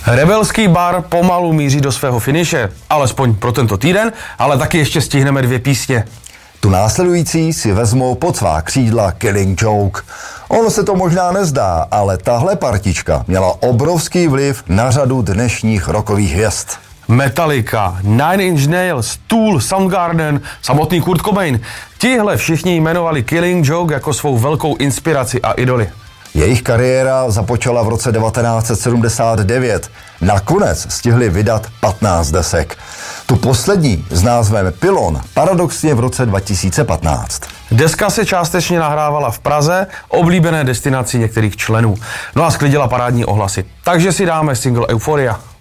Rebelský bar pomalu míří do svého finiše, alespoň pro tento týden, ale taky ještě stihneme 2 písně. Tu následující si vezmou pod svá křídla Killing Joke. Ono se to možná nezdá, ale tahle partička měla obrovský vliv na řadu dnešních rockových hvězd. Metallica, Nine Inch Nails, Tool, Soundgarden, samotný Kurt Cobain. Tihle všichni jmenovali Killing Joke jako svou velkou inspiraci a idoli. Jejich kariéra započala v roce 1979. Nakonec stihli vydat 15 desek. Tu poslední s názvem Pylon paradoxně v roce 2015. Deska se částečně nahrávala v Praze, oblíbené destinaci některých členů. No a sklidila parádní ohlasy. Takže si dáme single Euphoria.